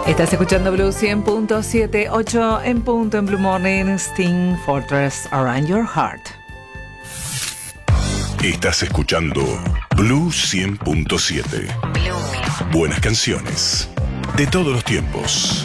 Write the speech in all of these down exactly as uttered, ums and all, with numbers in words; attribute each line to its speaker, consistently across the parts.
Speaker 1: Estás escuchando Blue cien punto siete, ocho en punto en Blue Morning, Sting Fortress Around Your Heart.
Speaker 2: Estás escuchando Blue cien punto siete. Buenas canciones de todos los tiempos.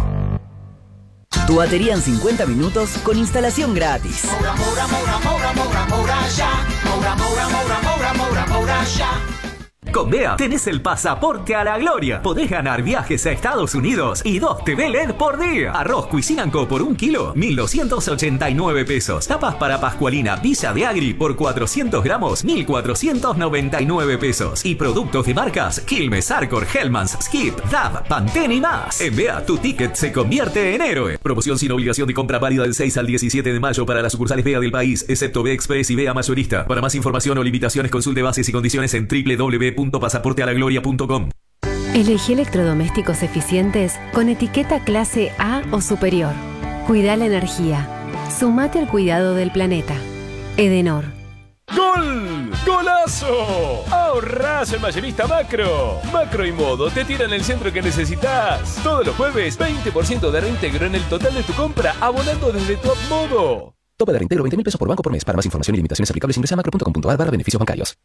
Speaker 3: Tu batería en cincuenta minutos con instalación gratis.
Speaker 4: Moura, moura, moura, moura, moura, moura, ya. Moura, moura, moura, moura, moura, moura, ya.
Speaker 5: Con B E A tenés el pasaporte a la gloria. Podés ganar viajes a Estados Unidos y dos T V L E D por día. Arroz Cuisinanco por un kilo, mil doscientos ochenta y nueve pesos. Tapas para Pascualina Villa de Agri por cuatrocientos gramos, mil cuatrocientos noventa y nueve pesos. Y productos de marcas Quilmes, Arcor, Hellmann's, Skip, D A B, Pantene y más. En B E A tu ticket se convierte en héroe. Promoción sin obligación de compra válida del seis al diecisiete de mayo para las sucursales B E A del país, excepto B E Express y B E A Mayorista. Para más información o limitaciones consulte bases y condiciones en doble u doble u doble u punto pasaporte a la gloria punto com.
Speaker 6: Elegí electrodomésticos eficientes con etiqueta clase A o superior. Cuida la energía. Sumate al cuidado del planeta. Edenor.
Speaker 7: ¡Gol! ¡Golazo! ¡Ahorrás en Mayorista Macro! Macro y Modo te tiran el centro que necesitas. Todos los jueves, veinte por ciento de reintegro en el total de tu compra, abonando desde Top Modo.
Speaker 8: Tope de reintegro veinte mil pesos por banco por mes. Para más información y limitaciones aplicables ingresa a macro punto com punto a r barra beneficios bancarios.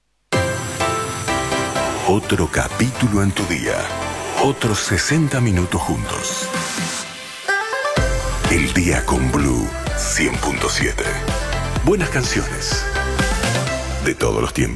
Speaker 2: Otro capítulo en tu día. Otros sesenta minutos juntos. El día con Blue cien punto siete. Buenas canciones de todos los tiempos.